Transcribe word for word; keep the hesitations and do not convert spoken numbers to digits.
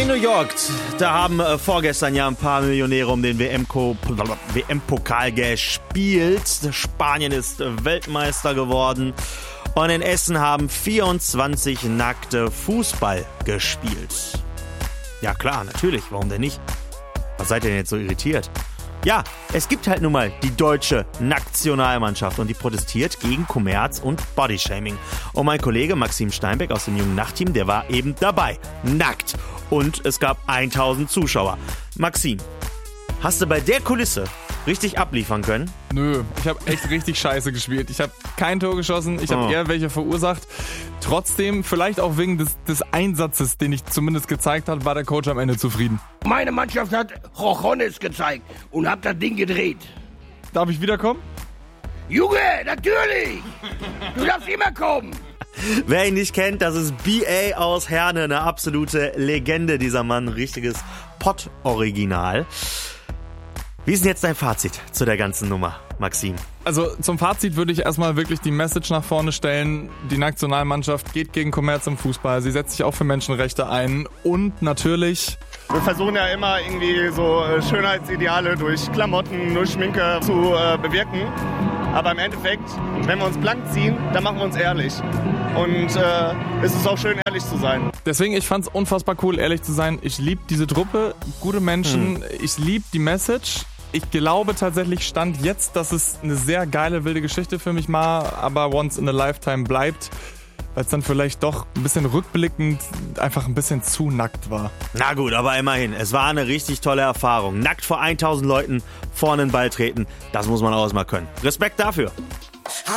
In New York, da haben äh, vorgestern ja ein paar Millionäre um den W M-Pokal gespielt. Spanien ist äh, Weltmeister geworden. Und in Essen haben vierundzwanzig Nackte Fußball gespielt. Ja klar, natürlich, warum denn nicht? Was seid ihr denn jetzt so irritiert? Ja, es gibt halt nun mal die deutsche Nationalmannschaft und die protestiert gegen Kommerz und Bodyshaming. Und mein Kollege Maxim Steinbeck aus dem Jungen Nachtteam, der war eben dabei. Nackt. Und es gab tausend Zuschauer. Maxim, hast du bei der Kulisse richtig abliefern können? Nö, ich habe echt richtig scheiße gespielt. Ich habe kein Tor geschossen, ich habe Oh. eher welche verursacht. Trotzdem, vielleicht auch wegen des, des Einsatzes, den ich zumindest gezeigt habe, war der Coach am Ende zufrieden. Meine Mannschaft hat Rochones gezeigt und hat das Ding gedreht. Darf ich wiederkommen? Junge, natürlich! Du darfst immer kommen! Wer ihn nicht kennt, das ist B A aus Herne, eine absolute Legende, dieser Mann, ein richtiges Pott-Original. Wie ist denn jetzt dein Fazit zu der ganzen Nummer, Maxim? Also zum Fazit würde ich erstmal wirklich die Message nach vorne stellen. Die Nationalmannschaft geht gegen Kommerz im Fußball. Sie setzt sich auch für Menschenrechte ein. Und natürlich... Wir versuchen ja immer irgendwie so äh, Schönheitsideale durch Klamotten, durch Schminke zu äh, bewirken. Aber im Endeffekt, wenn wir uns blank ziehen, dann machen wir uns ehrlich. Und äh, es ist auch schön, ehrlich zu sein. Deswegen, ich fand's unfassbar cool, ehrlich zu sein. Ich liebe diese Truppe, gute Menschen. Hm. Ich liebe die Message. Ich glaube tatsächlich, Stand jetzt, dass es eine sehr geile, wilde Geschichte für mich war, aber once in a lifetime bleibt, weil es dann vielleicht doch ein bisschen rückblickend einfach ein bisschen zu nackt war. Na gut, aber immerhin, es war eine richtig tolle Erfahrung. Nackt vor tausend Leuten vorne in den Ball treten, das muss man auch mal können. Respekt dafür.